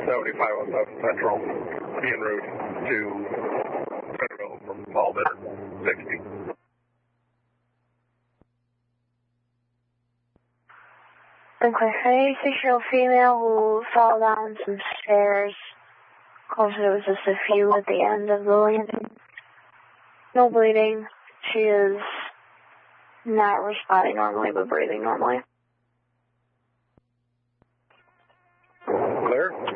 7507 Central, en route to Centerville from Baldwin 60. Okay, a 6-year-old female who fell down some stairs. Close, there was just a few at the end of the landing. No bleeding. She is not responding normally, but breathing normally. Clear?